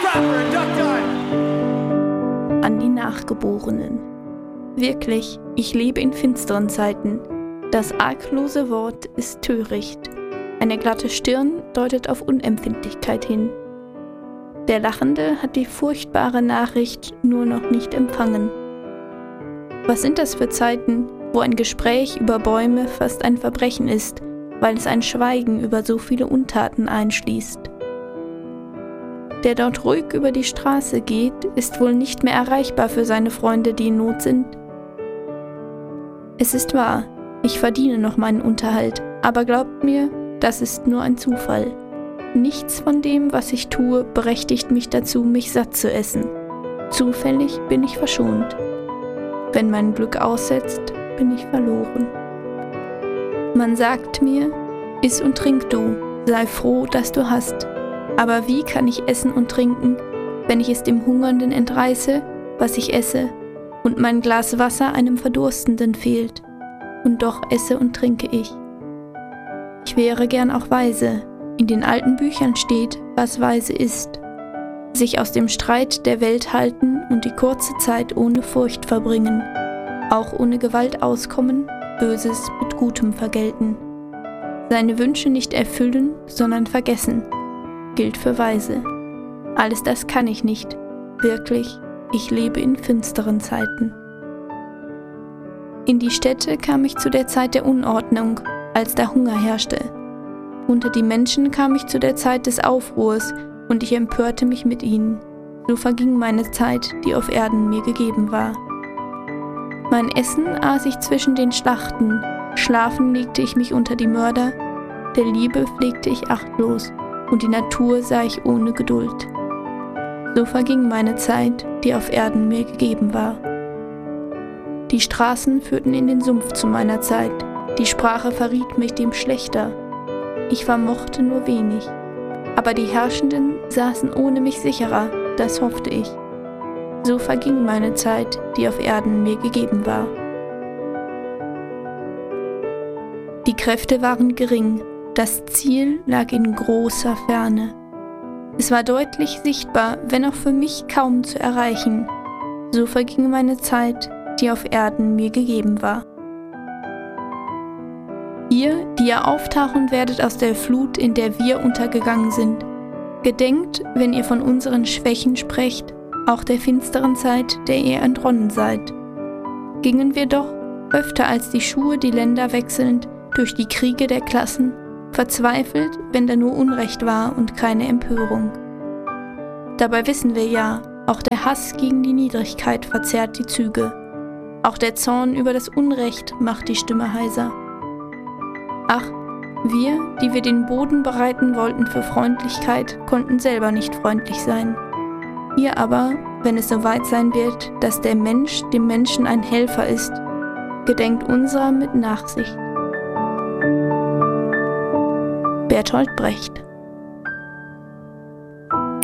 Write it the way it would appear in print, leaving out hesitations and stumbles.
An die Nachgeborenen. Wirklich, ich lebe in finsteren Zeiten. Das arglose Wort ist töricht. Eine glatte Stirn deutet auf Unempfindlichkeit hin. Der Lachende hat die furchtbare Nachricht nur noch nicht empfangen. Was sind das für Zeiten, wo ein Gespräch über Bäume fast ein Verbrechen ist, weil es ein Schweigen über so viele Untaten einschließt? Der dort ruhig über die Straße geht, ist wohl nicht mehr erreichbar für seine Freunde, die in Not sind. Es ist wahr, ich verdiene noch meinen Unterhalt, aber glaubt mir, das ist nur ein Zufall. Nichts von dem, was ich tue, berechtigt mich dazu, mich satt zu essen. Zufällig bin ich verschont. Wenn mein Glück aussetzt, bin ich verloren. Man sagt mir, iss und trink du, sei froh, dass du hast. Aber wie kann ich essen und trinken, wenn ich es dem Hungernden entreiße, was ich esse, und mein Glas Wasser einem Verdurstenden fehlt? Und doch esse und trinke ich. Ich wäre gern auch weise. In den alten Büchern steht, was weise ist. Sich aus dem Streit der Welt halten und die kurze Zeit ohne Furcht verbringen. Auch ohne Gewalt auskommen, Böses mit Gutem vergelten. Seine Wünsche nicht erfüllen, sondern vergessen. Gilt für Weise. Alles das kann ich nicht. Wirklich, ich lebe in finsteren Zeiten. In die Städte kam ich zu der Zeit der Unordnung, als der Hunger herrschte. Unter die Menschen kam ich zu der Zeit des Aufruhrs, und ich empörte mich mit ihnen. So verging meine Zeit, die auf Erden mir gegeben war. Mein Essen aß ich zwischen den Schlachten, schlafen legte ich mich unter die Mörder, der Liebe pflegte ich achtlos, und die Natur sah ich ohne Geduld. So verging meine Zeit, die auf Erden mir gegeben war. Die Straßen führten in den Sumpf zu meiner Zeit, die Sprache verriet mich dem Schlechter. Ich vermochte nur wenig, aber die Herrschenden saßen ohne mich sicherer, das hoffte ich. So verging meine Zeit, die auf Erden mir gegeben war. Die Kräfte waren gering, das Ziel lag in großer Ferne. Es war deutlich sichtbar, wenn auch für mich kaum zu erreichen. So verging meine Zeit, die auf Erden mir gegeben war. Ihr, die ihr auftauchen werdet aus der Flut, in der wir untergegangen sind, gedenkt, wenn ihr von unseren Schwächen sprecht, auch der finsteren Zeit, der ihr entronnen seid. Gingen wir doch, öfter als die Schuhe die Länder wechselnd, durch die Kriege der Klassen, verzweifelt, wenn da nur Unrecht war und keine Empörung. Dabei wissen wir ja, auch der Hass gegen die Niedrigkeit verzerrt die Züge. Auch der Zorn über das Unrecht macht die Stimme heiser. Ach, wir, die wir den Boden bereiten wollten für Freundlichkeit, konnten selber nicht freundlich sein. Ihr aber, wenn es soweit sein wird, dass der Mensch dem Menschen ein Helfer ist, gedenkt unserer mit Nachsicht. Bertolt Brecht.